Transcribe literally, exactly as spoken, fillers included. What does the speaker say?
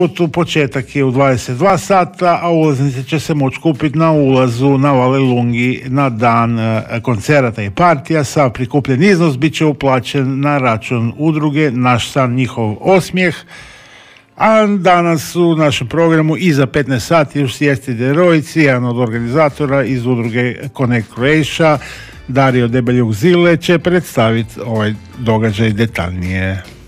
Tu početak je u dvadeset dva sata, a ulaznice će se moći kupiti na ulazu na Valelungi na dan koncerata i partija. Sav prikupljen iznos bit će uplaćen na račun udruge Naš san, njihov osmijeh. A danas u našem programu iza petnaest sati još sjesti Derojici, jedan od organizatora iz udruge Connect Croatia, Dario Debeljuk Zile, će predstaviti ovaj događaj detaljnije.